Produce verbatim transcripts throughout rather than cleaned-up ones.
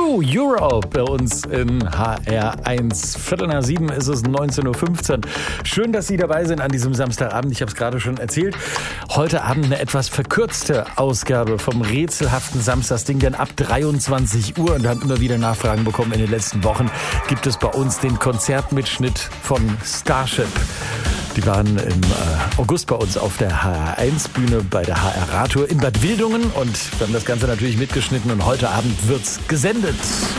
New Europe bei uns in H R eins. Viertel nach sieben ist es, neunzehn Uhr fünfzehn. Schön, dass Sie dabei sind an diesem Samstagabend. Ich habe es gerade schon erzählt. Heute Abend eine etwas verkürzte Ausgabe vom rätselhaften Samstagsding, denn ab dreiundzwanzig Uhr, und wir haben immer wieder Nachfragen bekommen in den letzten Wochen, gibt es bei uns den Konzertmitschnitt von Starship. Die waren im äh, August bei uns auf der H R eins Bühne bei der H R Radtour in Bad Wildungen und wir haben das Ganze natürlich mitgeschnitten und heute Abend wird's gesendet.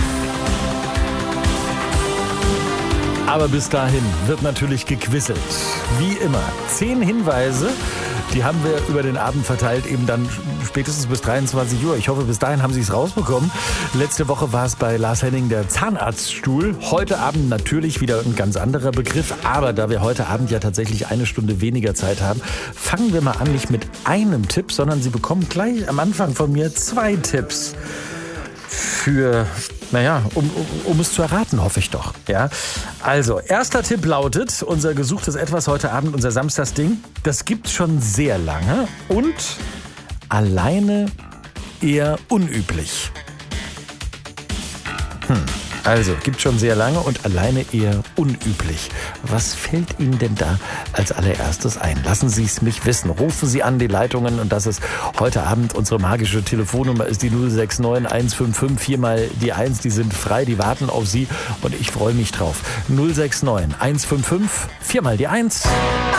Aber bis dahin wird natürlich gequisselt. Wie immer. Zehn Hinweise, die haben wir über den Abend verteilt, eben dann spätestens bis dreiundzwanzig Uhr. Ich hoffe, bis dahin haben Sie es rausbekommen. Letzte Woche war es bei Lars Henning der Zahnarztstuhl. Heute Abend natürlich wieder ein ganz anderer Begriff. Aber da wir heute Abend ja tatsächlich eine Stunde weniger Zeit haben, fangen wir mal an, nicht mit einem Tipp, sondern Sie bekommen gleich am Anfang von mir zwei Tipps für... Naja, um, um, um es zu erraten, hoffe ich doch. Ja. Also, erster Tipp lautet, unser gesuchtes Etwas heute Abend, unser Samstagsding, das gibt's schon sehr lange und alleine eher unüblich. Hm. Also, gibt schon sehr lange und alleine eher unüblich. Was fällt Ihnen denn da als allererstes ein? Lassen Sie es mich wissen. Rufen Sie an die Leitungen und das ist heute Abend unsere magische Telefonnummer ist die null sechs neun eins fünf fünf vier mal die eins. Die sind frei, die warten auf Sie und ich freue mich drauf. null sechs neun eins fünf fünf vier mal die eins.